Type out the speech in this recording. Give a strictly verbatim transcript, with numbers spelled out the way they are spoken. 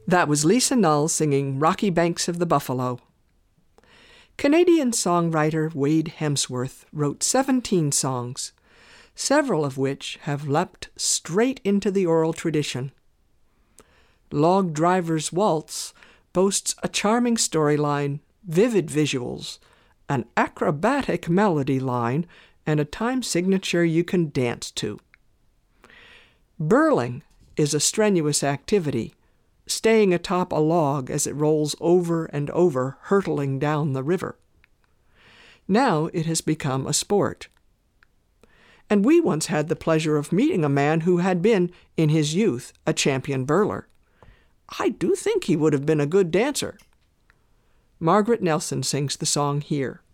That was Lisa Null singing Rocky Banks of the Buffalo. Canadian songwriter Wade Hemsworth wrote seventeen songs, several of which have leapt straight into the oral tradition. Log Driver's Waltz boasts a charming storyline, vivid visuals, an acrobatic melody line, and a time signature you can dance to. Burling is a strenuous activity, staying atop a log as it rolls over and over, hurtling down the river. Now it has become a sport. And we once had the pleasure of meeting a man who had been, in his youth, a champion burler. I do think he would have been a good dancer. Margaret Nelson sings the song here.